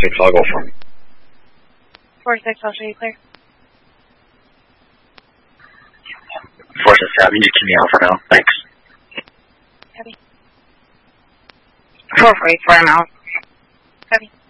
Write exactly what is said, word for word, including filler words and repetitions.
six, I'll go for him. four six, I'll show you clear. four six, Abby, you keep me out for now. Thanks. Copy. four four eight, four, I'm out. Copy.